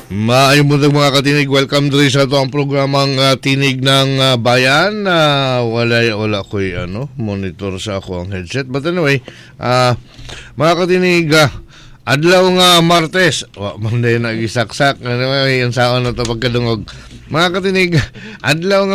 Maayong buntag mga katinig, welcome diri sa ito ang programang Tinig ng Bayan. Wala ko'y monitor sa ako ang headset. But anyway, mga katinig, adlaw nga Martes, Monday na gisaksak. Anyway, yung saon na ito pagkadungog. Mga katinig, adlaw nga